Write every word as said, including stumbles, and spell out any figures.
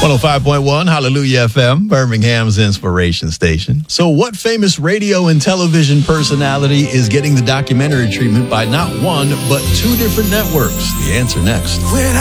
one oh five point one Hallelujah F M, Birmingham's inspiration station. So what famous radio and television personality is getting the documentary treatment by not one, but two different networks? The answer next. When